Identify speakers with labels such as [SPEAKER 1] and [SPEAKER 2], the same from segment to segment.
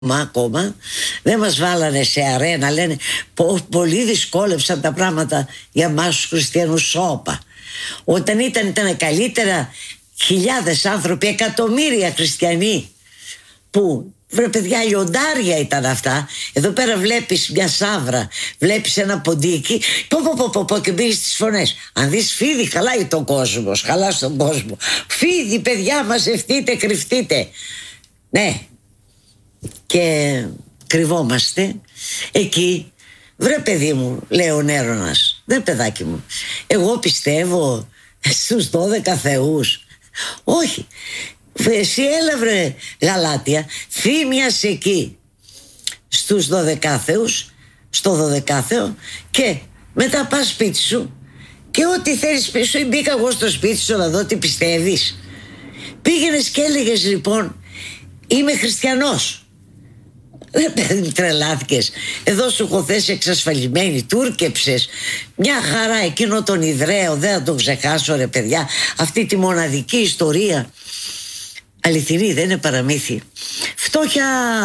[SPEAKER 1] ακόμα δεν μας βάλανε σε αρένα. Λένε πολύ δυσκόλεψαν τα πράγματα για μας τους χριστιανούς. Σώπα. Όταν ήταν καλύτερα, χιλιάδες άνθρωποι, εκατομμύρια χριστιανοί, που βρε παιδιά, λιοντάρια ήταν αυτά. Εδώ πέρα βλέπεις μια σαύρα, βλέπεις ένα ποντίκι, πω και μπήκες στις φωνές. Αν δεις φίδι, χαλάει τον κόσμο, χαλάς τον κόσμο. Φίδι, παιδιά, μαζευτείτε, κρυφτείτε. Ναι. Και κρυβόμαστε εκεί. Βρε παιδί μου, λέει ο Νέρονας, δεν παιδάκι μου, εγώ πιστεύω στους 12 θεούς. Όχι. Εσύ έλα βρε Γαλάτια, θύμιας εκεί στους 12 θεούς, στο 12 Θεό, και μετά πας σπίτι σου και ό,τι θέλεις πίσω. Μπήκα εγώ στο σπίτι σου να δω τι πιστεύεις. Πήγαινες και έλεγες λοιπόν, είμαι χριστιανός. Τρελάθηκες. Εδώ σου έχω θέσει εξασφαλισμένη, τούρκεψες. Μια χαρά, εκείνο τον Ιδραίο δεν θα τον ξεχάσω ρε παιδιά. Αυτή τη μοναδική ιστορία, αληθινή, δεν είναι παραμύθι. Φτώχεια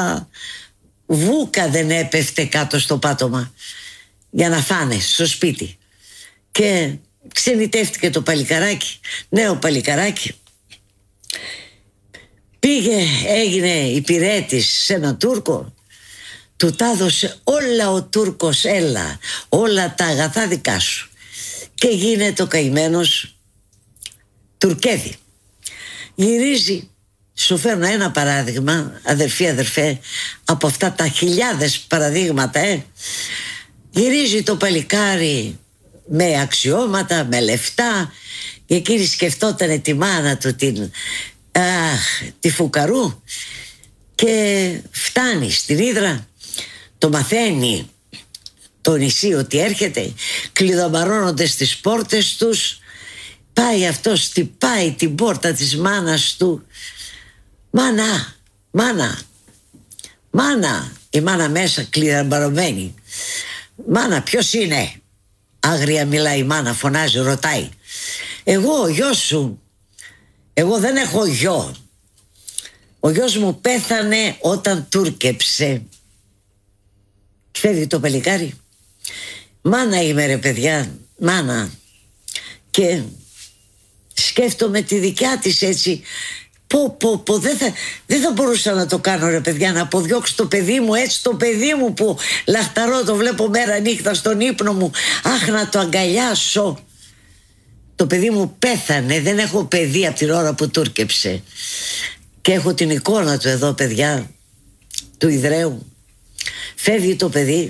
[SPEAKER 1] βούκα δεν έπεφτε κάτω στο πάτωμα για να φάνε στο σπίτι. Και ξενιτεύτηκε το παλικαράκι, νέο παλικαράκι. Πήγε, έγινε υπηρέτης σε έναν Τούρκο, του τα έδωσε όλα ο Τούρκος, έλα, όλα τα αγαθά δικά σου, και γίνεται ο καημένος τουρκέδι. Γυρίζει, σου φέρνω ένα παράδειγμα, αδερφέ, από αυτά τα χιλιάδες παραδείγματα, Γυρίζει το παλικάρι με αξιώματα, με λεφτά, και εκείνη σκεφτότανε τη μάνα του, τη Φουκαρού, και φτάνει στην Ύδρα, το μαθαίνει το νησί ότι έρχεται, κλειδαμαρώνονται στις πόρτες τους, πάει αυτός, χτυπάει την πόρτα της μάνας του. Μάνα, η μάνα μέσα κλειδαμαρωμένη. Μάνα, ποιος είναι? Άγρια μιλάει η μάνα, φωνάζει, ρωτάει. Εγώ ο γιος σου. Εγώ δεν έχω γιο. Ο γιος μου πέθανε όταν τούρκεψε. Φεύγει το παλικάρι. Μάνα είμαι ρε παιδιά, μάνα. Και σκέφτομαι τη δικιά της έτσι. Δεν θα μπορούσα να το κάνω ρε παιδιά, να αποδιώξω το παιδί μου έτσι, το παιδί μου που λαχταρώ, το βλέπω μέρα νύχτα στον ύπνο μου. Αχ, να το αγκαλιάσω. Το παιδί μου πέθανε, δεν έχω παιδί από την ώρα που τούρκεψε. Και έχω την εικόνα του εδώ παιδιά, του Ιδραίου. Φεύγει το παιδί,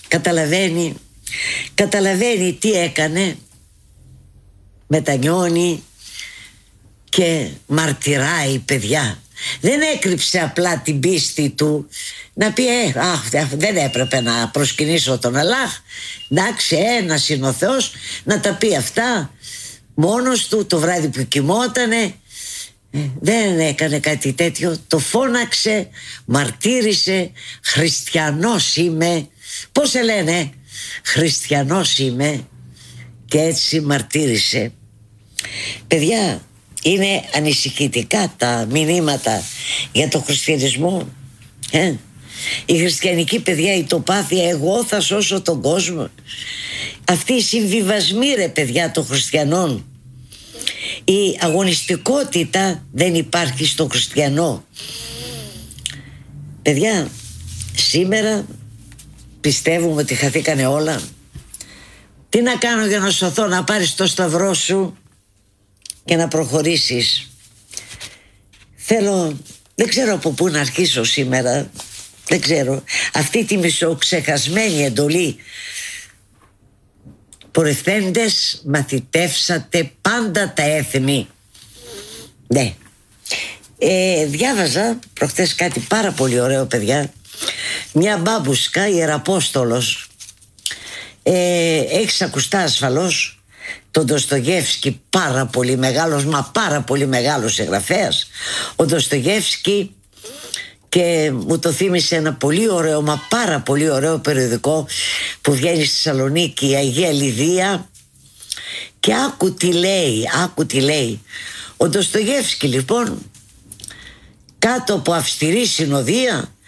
[SPEAKER 1] καταλαβαίνει τι έκανε, μετανιώνει και μαρτυράει παιδιά. Δεν έκρυψε απλά την πίστη του να πει δεν έπρεπε να προσκυνήσω τον Αλλάχ. Εντάξει, ένας είναι ο Θεός, να τα πει αυτά μόνος του το βράδυ που κοιμότανε. Δεν έκανε κάτι τέτοιο. Το φώναξε, μαρτύρησε, χριστιανός είμαι. Πώς σε λένε? Χριστιανός είμαι. Και έτσι μαρτύρησε. Παιδιά, είναι ανησυχητικά τα μηνύματα για το χριστιανισμό. Η χριστιανική παιδιά, η τοπάθεια, εγώ θα σώσω τον κόσμο. Αυτοί οι συμβιβασμοί ρε παιδιά των χριστιανών, η αγωνιστικότητα δεν υπάρχει στο χριστιανό. Παιδιά, σήμερα πιστεύουμε ότι χαθήκανε όλα. Τι να κάνω για να σωθώ? Να πάρεις το σταυρό σου και να προχωρήσεις. Δεν ξέρω από πού να αρχίσω σήμερα. Δεν ξέρω. Αυτή τη μισοξεχασμένη εντολή. Πορευθέντες μαθητεύσατε πάντα τα έθνη. Ναι. Διάβαζα προχθές κάτι πάρα πολύ ωραίο παιδιά. Μια μπάμπουσκα, ιεραπόστολος, έχεις ακουστά ασφαλώς τον Ντοστογεύσκι, πάρα πολύ μεγάλος, μα πάρα πολύ μεγάλος συγγραφέας ο Ντοστογεύσκι, και μου το θύμισε ένα πολύ ωραίο, μα πάρα πολύ ωραίο περιοδικό που βγαίνει στη Θεσσαλονίκη, η Αγία Λιδία, και άκου τι λέει. Ο Ντοστογεύσκι λοιπόν, κάτω από αυστηρή συνοδεία,